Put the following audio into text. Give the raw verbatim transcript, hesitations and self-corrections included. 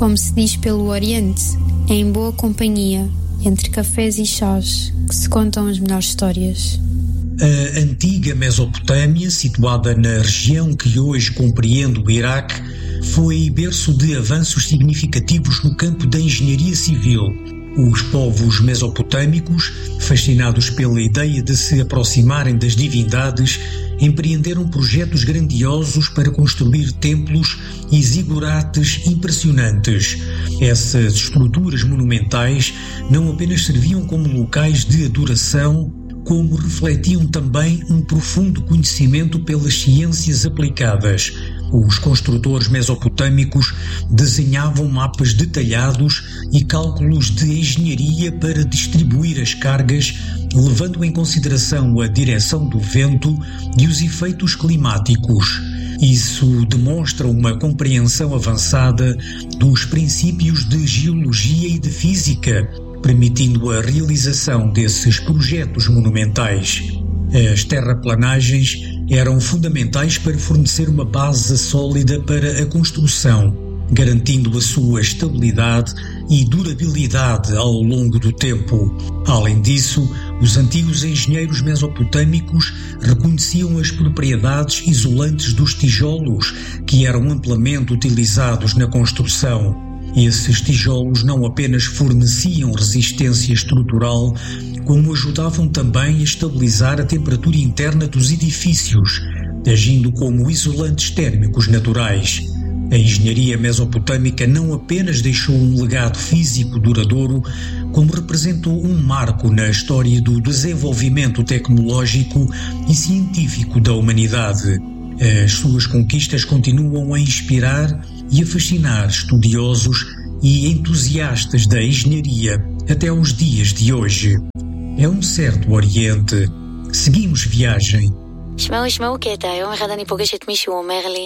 Como se diz pelo Oriente, é em boa companhia, entre cafés e chás, que se contam as melhores histórias. A antiga Mesopotâmia, situada na região que hoje compreende o Iraque, foi berço de avanços significativos no campo da engenharia civil. Os povos mesopotâmicos, fascinados pela ideia de se aproximarem das divindades, empreenderam projetos grandiosos para construir templos e zigurates impressionantes. Essas estruturas monumentais não apenas serviam como locais de adoração, como refletiam também um profundo conhecimento pelas ciências aplicadas. Os construtores mesopotâmicos desenhavam mapas detalhados e cálculos de engenharia para distribuir as cargas, levando em consideração a direção do vento e os efeitos climáticos. Isso demonstra uma compreensão avançada dos princípios de geologia e de física, permitindo a realização desses projetos monumentais. As terraplanagens eram fundamentais para fornecer uma base sólida para a construção, garantindo a sua estabilidade e durabilidade ao longo do tempo. Além disso, os antigos engenheiros mesopotâmicos reconheciam as propriedades isolantes dos tijolos, que eram amplamente utilizados na construção. Esses tijolos não apenas forneciam resistência estrutural, como ajudavam também a estabilizar a temperatura interna dos edifícios, agindo como isolantes térmicos naturais. A engenharia mesopotâmica não apenas deixou um legado físico duradouro, como representou um marco na história do desenvolvimento tecnológico e científico da humanidade. As suas conquistas continuam a inspirar e a fascinar estudiosos e entusiastas da engenharia até os dias de hoje. É um certo Oriente. seguimos viagem. שמעו, שמעו קטע, יום אחד אני פוגשת מישהו, אומר לי